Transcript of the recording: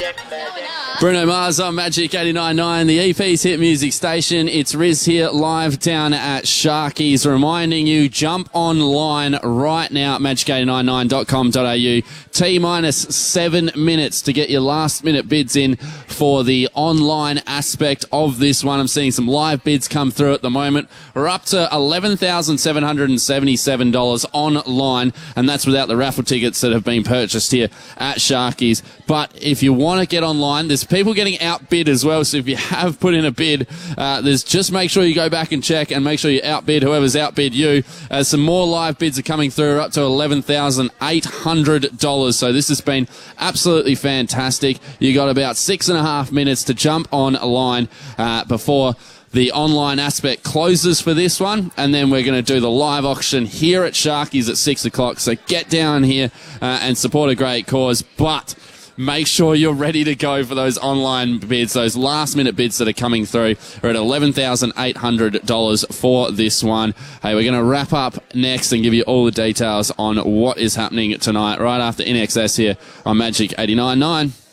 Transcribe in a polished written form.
Bruno Mars on Magic 89.9, the EP's hit music station. It's Riz here live down at Sharkies, reminding you, jump online right now at magic899.com.au. T-minus 7 minutes to get your last minute bids in for the online aspect of this one. I'm seeing some live bids come through at the moment. We're up to $11,777 online, and that's without the raffle tickets that have been purchased here at Sharkies. But if you want to get online, there's people getting outbid as well. So if you have put in a bid, there's just make sure you go back and check and make sure you outbid whoever's outbid you. Some more live bids are coming through. We're up to $11,800. So this has been absolutely fantastic. You got about 6.5 minutes to jump online before the online aspect closes for this one, and then we're going to do the live auction here at Sharkies at 6 o'clock. So get down here and support a great cause, but make sure you're ready to go for those online bids, those last-minute bids that are coming through. We're at $11,800 for this one. Hey, we're going to wrap up next and give you all the details on what is happening tonight right after INXS here on Magic 89.9.